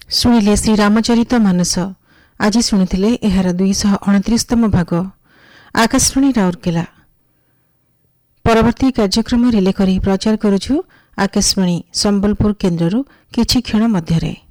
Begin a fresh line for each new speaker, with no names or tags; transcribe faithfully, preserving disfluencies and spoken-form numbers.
ଶୁଣିଲେ ଶ୍ରୀ ରାମଚରିତ ମାନସ। ଆଜି ଶୁଣିଥିଲେ ଏହାର ଦୁଇଶହ ଅଣତିରିଶତମ ଭାଗ। ଆକାଶବାଣୀ ରାଉରକେଲା। ପରବର୍ତ୍ତୀ କାର୍ଯ୍ୟକ୍ରମ ରିଲେ କରି ପ୍ରଚାର କରୁଛୁ ଆକାଶବାଣୀ ସମ୍ବଲପୁର କେନ୍ଦ୍ରରୁ କିଛି କ୍ଷଣ ମଧ୍ୟରେ।